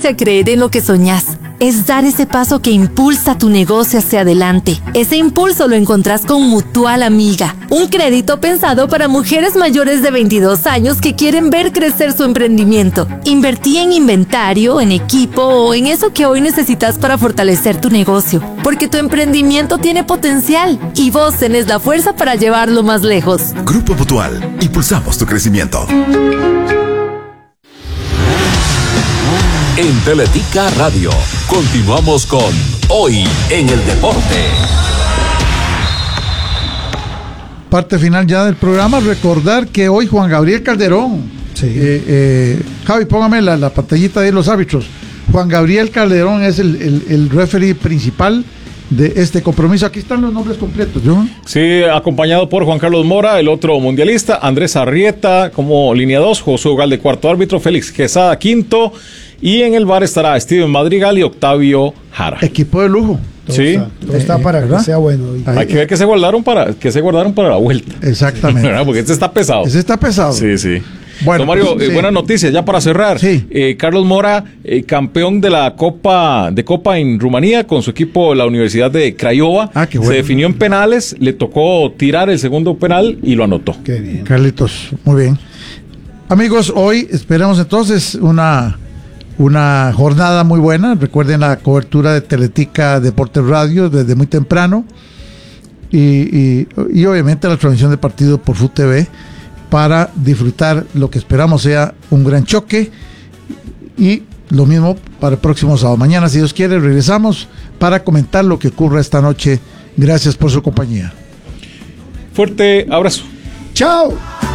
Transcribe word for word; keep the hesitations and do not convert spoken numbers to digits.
atreverte a creer en lo que soñás. Es dar ese paso que impulsa tu negocio hacia adelante. Ese impulso lo encontrás con Mutual Amiga, un crédito pensado para mujeres mayores de veintidós años que quieren ver crecer su emprendimiento. Invertí en inventario, en equipo o en eso que hoy necesitas para fortalecer tu negocio, porque tu emprendimiento tiene potencial y vos tenés la fuerza para llevarlo más lejos. Grupo Mutual, impulsamos tu crecimiento. En Teletica Radio, continuamos con Hoy en el Deporte. Parte final ya del programa. Recordar que hoy Juan Gabriel Calderón, sí. eh, eh, Javi, póngame la, la pantallita de los árbitros. Juan Gabriel Calderón es el, el, el referee principal de este compromiso. Aquí están los nombres completos, ¿no? Sí, acompañado por Juan Carlos Mora, el otro mundialista, Andrés Arrieta como línea dos, Josué Ugal de cuarto árbitro, Félix Quesada quinto, y en el V A R estará Steven Madrigal y Octavio Jara. Equipo de lujo. Todo sí. Está, todo eh, está para ¿verdad? Que sea bueno. Hay Ahí, que ver que se guardaron para que se guardaron para la vuelta. Exactamente. Porque este está pesado. Este está pesado. Sí, sí. Bueno, Don Mario, pues, eh, sí. buenas noticias ya para cerrar. Sí. Eh, Carlos Mora, eh, campeón de la Copa de Copa en Rumanía con su equipo la Universidad de Craiova. Ah, qué bueno. Se definió en penales, le tocó tirar el segundo penal y lo anotó. Qué bien. Carlitos, muy bien. Amigos, hoy esperamos entonces una una jornada muy buena. Recuerden la cobertura de Teletica Deportes Radio desde muy temprano y, y, y obviamente la transmisión de partido por F U T V, para disfrutar lo que esperamos sea un gran choque, y lo mismo para el próximo sábado. Mañana, si Dios quiere, regresamos para comentar lo que ocurra esta noche. Gracias por su compañía. Fuerte abrazo. Chao.